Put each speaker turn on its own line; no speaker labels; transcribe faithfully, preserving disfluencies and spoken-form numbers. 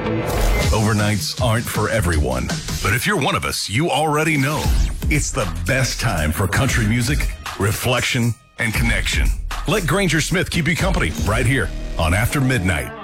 Overnights aren't for everyone, but if you're one of us, you already know it's the best time for country music, reflection, and connection. Let Granger Smith keep you company right here on After Midnight.